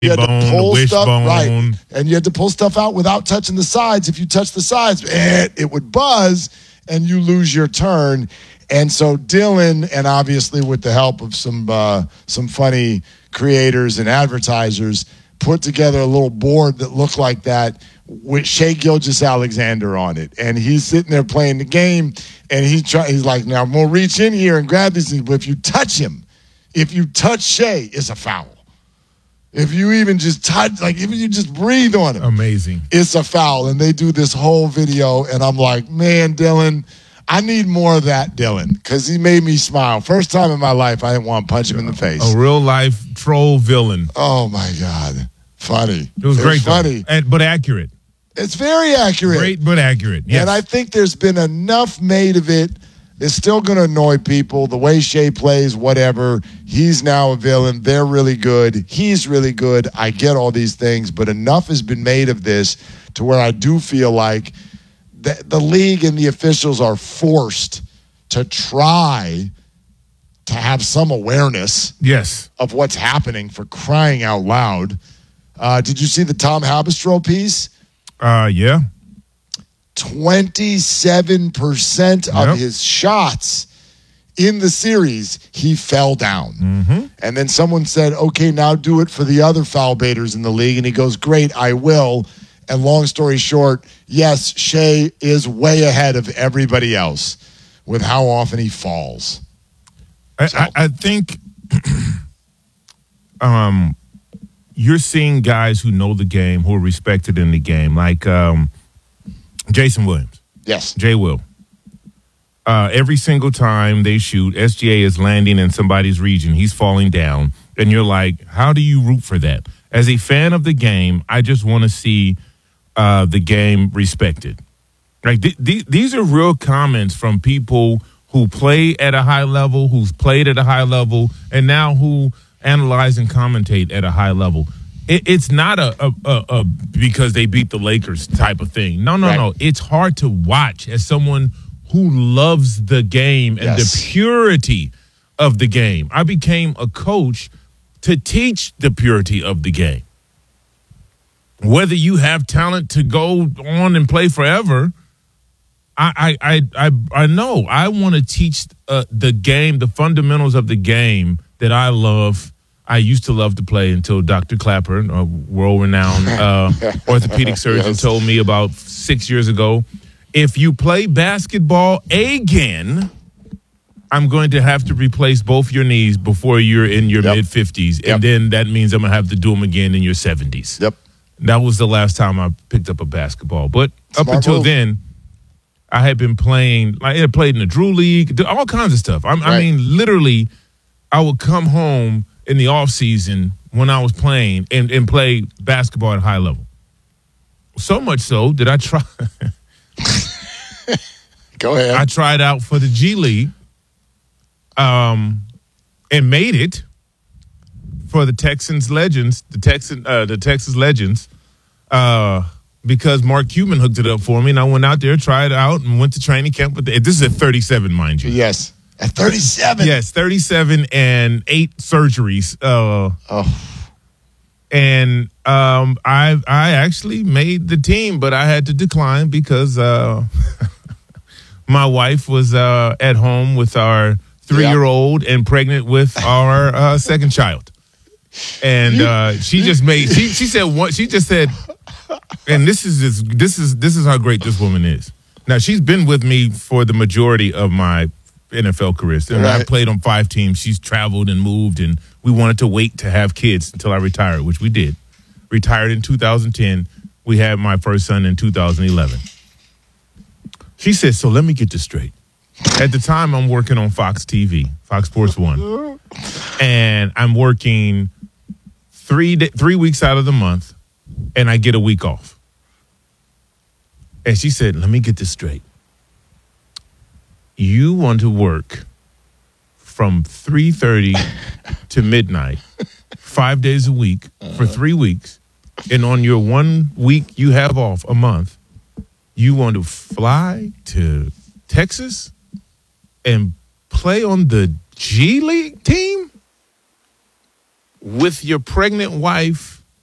You had to pull stuff wishbone. and you had to pull stuff out without touching the sides. If you touch the sides, it would buzz, and you lose your turn. And so Dylan, and obviously with the help of some funny creators and advertisers, put together a little board that looked like that with Shai Gilgeous-Alexander on it. And he's sitting there playing the game, and he's like, now I'm going to reach in here and grab these things. But if you touch him, if you touch Shai, it's a foul. If you even just if you just breathe on him. Amazing. It's a foul. And they do this whole video, and I'm like, man, Dylan, I need more of that, Dylan, because he made me smile. First time in my life I didn't want to punch him in the face. A real-life troll villain. Oh, my God. Funny. It was great, funny. but accurate. It's very accurate. Great, but accurate. Yes. And I think there's been enough made of it. It's still going to annoy people. The way Shai plays, whatever. He's now a villain. They're really good. He's really good. I get all these things, but enough has been made of this to where I do feel like the league and the officials are forced to try to have some awareness of what's happening, for crying out loud. Did you see the Tom Haberstroh piece? Yeah. 27% of his shots in the series, he fell down. Mm-hmm. And then someone said, okay, now do it for the other foul baiters in the league. And he goes, great, I will. And long story short, yes, Shai is way ahead of everybody else with how often he falls. I think you're seeing guys who know the game, who are respected in the game, like Jason Williams. Yes. Jay Will. Every single time they shoot, SGA is landing in somebody's region. He's falling down. And you're like, how do you root for that? As a fan of the game, I just want to see the game respected. Like these are real comments from people who play at a high level, who's played at a high level, and now who analyze and commentate at a high level. It's not a because they beat the Lakers type of thing. No. It's hard to watch as someone who loves the game and the purity of the game. I became a coach to teach the purity of the game. Whether you have talent to go on and play forever, I know I want to teach the game, the fundamentals of the game that I love. I used to love to play until Dr. Clapper, a world-renowned orthopedic surgeon, told me about 6 years ago, if you play basketball again, I'm going to have to replace both your knees before you're in your mid-50s. And then that means I'm going to have to do them again in your 70s. Yep. That was the last time I picked up a basketball. But up until then, I had been playing. I had played in the Drew League, all kinds of stuff. I mean, literally, I would come home in the off season when I was playing and play basketball at a high level. So much so that I tried. Go ahead. I tried out for the G League, and made it for the Texas Legends, because Mark Cuban hooked it up for me, and I went out there, tried it out, and went to training camp. This is at 37, mind you. Yes. At 37? Yes, 37 and 8 surgeries. And I actually made the team, but I had to decline because my wife was at home with our 3-year-old and pregnant with our second child. And she just said, and this is how great this woman is. Now, she's been with me for the majority of my NFL career. And I played on 5 teams. She's traveled and moved, and we wanted to wait to have kids until I retired, which we did. Retired in 2010. We had my first son in 2011. She said, so let me get this straight. At the time, I'm working on Fox TV, Fox Sports 1. And I'm working 3 weeks out of the month, and I get a week off. And she said, let me get this straight. You want to work from 3:30 to midnight, 5 days a week for 3 weeks, and on your 1 week you have off a month, you want to fly to Texas and play on the G League team with your pregnant wife